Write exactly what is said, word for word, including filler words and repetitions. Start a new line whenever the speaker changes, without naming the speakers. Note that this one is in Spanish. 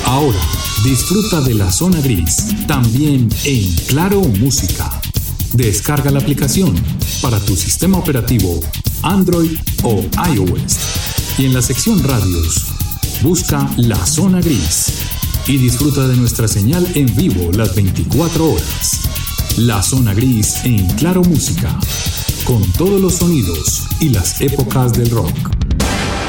Ahora, disfruta de la zona gris, también en Claro Música. Descarga la aplicación para tu sistema operativo Android o iOS. Y en la sección radios, busca La Zona Gris y disfruta de nuestra señal en vivo las veinticuatro horas. La Zona Gris en Claro Música, con todos los sonidos y las épocas del rock.